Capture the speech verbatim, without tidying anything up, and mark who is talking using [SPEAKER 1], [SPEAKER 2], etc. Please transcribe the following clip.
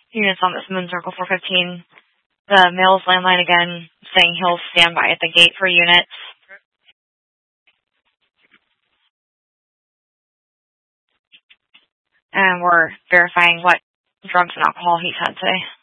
[SPEAKER 1] Units on this Moon Circle four fifteen. The male's landline again saying he'll stand by at the gate for units. And we're verifying what drugs and alcohol he's had today.